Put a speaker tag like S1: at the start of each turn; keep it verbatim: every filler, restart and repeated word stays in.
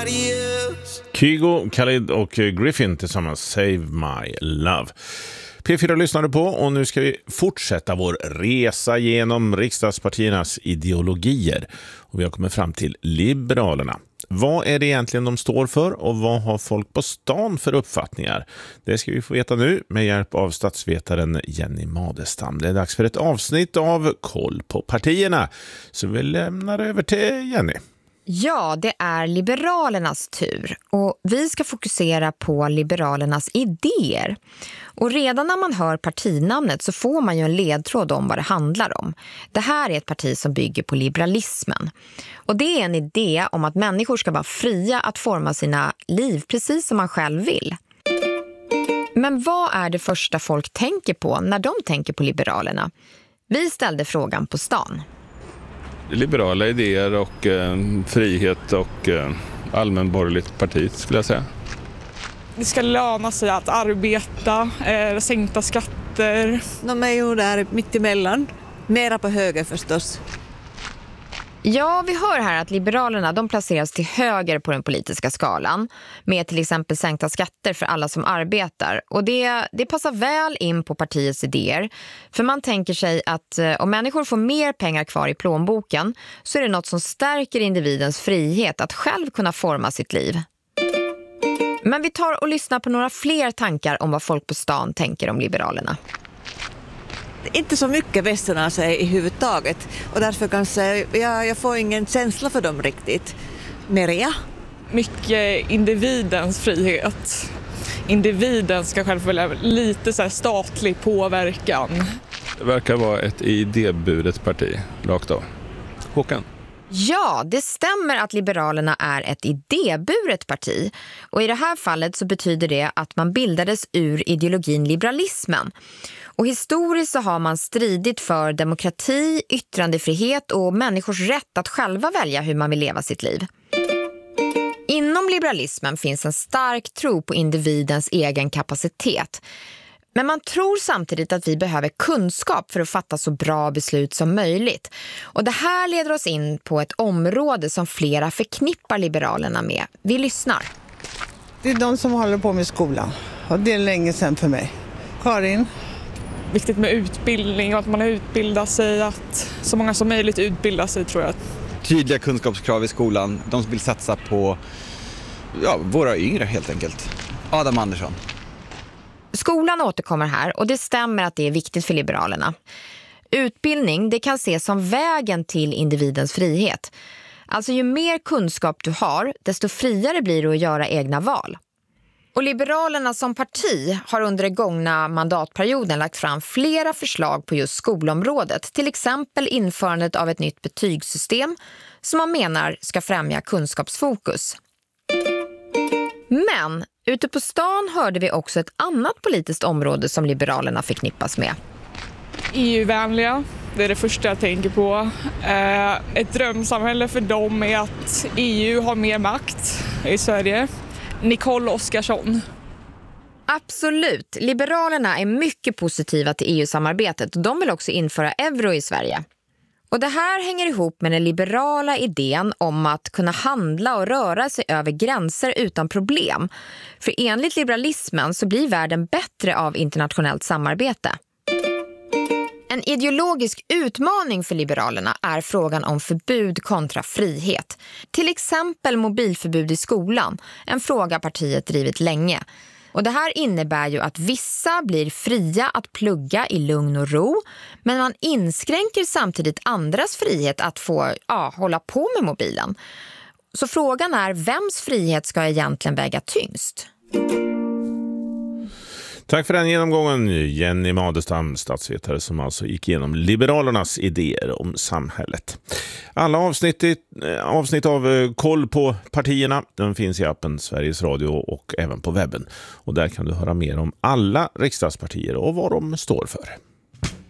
S1: somebody else.
S2: Kygo, Khalid och Griffin tillsammans, Save My Love. P fyra lyssnade på och nu ska vi fortsätta vår resa genom riksdagspartiernas ideologier. Och vi har kommit fram till Liberalerna. Vad är det egentligen de står för och vad har folk på stan för uppfattningar? Det ska vi få veta nu med hjälp av statsvetaren Jenny Madestam. Det är dags för ett avsnitt av Koll på partierna. Så vi lämnar över till Jenny.
S3: Ja, det är Liberalernas tur och vi ska fokusera på Liberalernas idéer. Och redan när man hör partinamnet så får man ju en ledtråd om vad det handlar om. Det här är ett parti som bygger på liberalismen. Och det är en idé om att människor ska vara fria att forma sina liv precis som man själv vill. Men vad är det första folk tänker på när de tänker på Liberalerna? Vi ställde frågan på stan.
S4: Liberala idéer och eh, frihet och eh, allmänborgerligt parti skulle jag säga.
S5: Det ska löna sig att arbeta, eh, sänkta skatter.
S6: De är ju där mitt emellan. Mera på höger förstås.
S3: Ja, vi hör här att Liberalerna de placeras till höger på den politiska skalan med till exempel sänkta skatter för alla som arbetar. Och det, det passar väl in på partiets idéer. För man tänker sig att eh, om människor får mer pengar kvar i plånboken så är det något som stärker individens frihet att själv kunna forma sitt liv. Men vi tar och lyssnar på några fler tankar om vad folk på stan tänker om Liberalerna.
S6: Inte så mycket västerna sig i huvudtaget och därför kanske jag, jag får ingen känsla för dem riktigt. Maria?
S5: Mycket individens frihet. Individen ska själv välja lite så här statlig påverkan.
S4: Det verkar vara ett idéburet parti, rakt av. Håkan?
S3: Ja, det stämmer att Liberalerna är ett idéburet parti. Och i det här fallet så betyder det att man bildades ur ideologin liberalismen. Och historiskt så har man stridit för demokrati, yttrandefrihet och människors rätt att själva välja hur man vill leva sitt liv. Inom liberalismen finns en stark tro på individens egen kapacitet. Men man tror samtidigt att vi behöver kunskap för att fatta så bra beslut som möjligt. Och det här leder oss in på ett område som flera förknippar Liberalerna med. Vi lyssnar.
S7: Det är de som håller på med skolan. Och det är länge sedan för mig. Karin?
S5: Viktigt med utbildning och att man utbildar sig, att så många som möjligt utbildar sig tror jag.
S8: Tydliga kunskapskrav i skolan. De som vill satsa på ja, våra yngre helt enkelt. Adam Andersson.
S3: Skolan återkommer här och det stämmer att det är viktigt för Liberalerna. Utbildning det kan ses som vägen till individens frihet. Alltså ju mer kunskap du har, desto friare blir du att göra egna val. Och Liberalerna som parti har under den gångna mandatperioden lagt fram flera förslag på just skolområdet. Till exempel införandet av ett nytt betygssystem som man menar ska främja kunskapsfokus. Men ute på stan hörde vi också ett annat politiskt område som Liberalerna förknippas med.
S5: E U-vänliga, det är det första jag tänker på. Ett drömsamhälle för dem är att E U har mer makt i Sverige. Nicole Oskarsson.
S3: Absolut. Liberalerna är mycket positiva till E U-samarbetet och de vill också införa euro i Sverige. Och det här hänger ihop med den liberala idén om att kunna handla och röra sig över gränser utan problem. För enligt liberalismen så blir världen bättre av internationellt samarbete. En ideologisk utmaning för Liberalerna är frågan om förbud kontra frihet. Till exempel mobilförbud i skolan, en fråga partiet drivit länge. Och det här innebär ju att vissa blir fria att plugga i lugn och ro, men man inskränker samtidigt andras frihet att få ja, hålla på med mobilen. Så frågan är, vems frihet ska egentligen väga tyngst?
S2: Tack för den genomgången, Jenny Madestam, statsvetare som alltså gick igenom Liberalernas idéer om samhället. Alla avsnitt, avsnitt av Koll på partierna, den finns i appen Sveriges Radio och även på webben. Och där kan du höra mer om alla riksdagspartier och vad de står för.